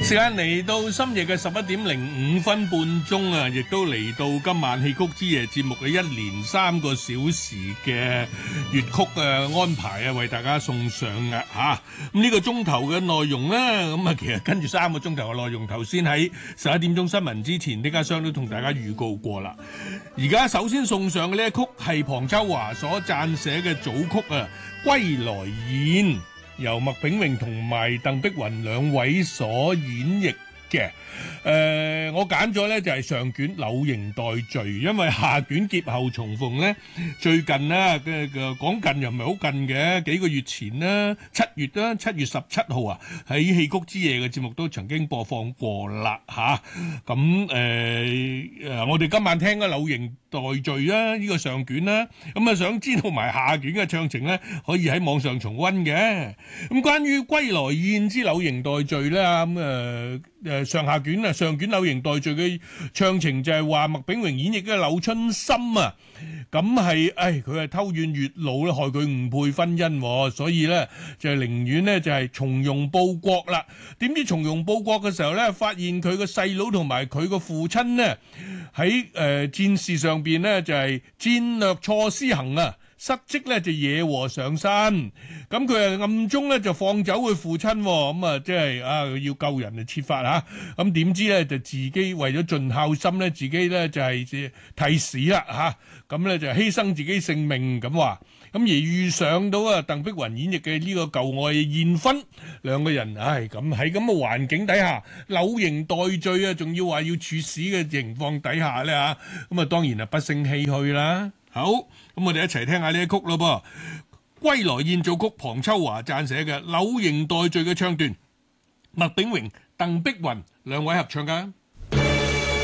時間嚟到深夜嘅11:05半啊，亦都嚟到今晚戲曲之夜節目嘅一連3個小時嘅粵曲安排啊，為大家送上嘅嚇。咁呢個鐘頭嘅內容咧，咁啊其實跟住3個鐘頭嘅內容，頭先喺11點鐘新聞之前，呢家商都同大家預告過啦。而家首先送上嘅呢一曲係龐秋華所撰寫嘅組曲啊，《歸來宴》。由麥炳榮同埋鄧碧雲兩位所演繹嘅。我揀咗呢就係上卷柳營待續，因為下卷劫後重逢呢，最近呢講近又唔係好近嘅，幾個月前啦，7月17號啊，喺戲曲之夜嘅節目都曾經播放過啦嚇。咁我哋今晚聽嘅柳營待續啦，呢個上卷啦，咁啊想知道埋下卷嘅詳情呢，可以喺網上重溫嘅。咁關於歸來宴之柳營待續啦，咁上下卷啊，上卷柳營待續嘅詳情就係話麥炳榮演繹嘅柳春心啊，咁係佢係偷怨月老咧，害佢誤配婚姻，所以咧就係寧願咧就係從容報國啦。點知從容報國嘅時候咧，發現佢個細佬同埋佢個父親咧喺戰事上邊咧就係戰略錯施行啊，失職咧就惹禍上身，咁佢暗中咧就放走佢父親，咁啊即係要救人就設法嚇，咁點知咧就自己為咗盡孝心咧，自己咧就係替死啦嚇，咁咧就犧牲自己性命咁話，咁而遇上到鄧碧雲演繹嘅呢個舊愛燕芬，兩個人咁喺咁嘅環境底下，柳營待續啊，仲要話要處死嘅情況底下咧嚇，咁啊當然係不勝唏噓啦。好，咁我哋一齊聽下呢一曲咯噃，《歸來宴》組曲，龐秋華撰寫嘅《柳營待續》嘅唱段，麥炳榮、鄧碧雲兩位合唱㗎。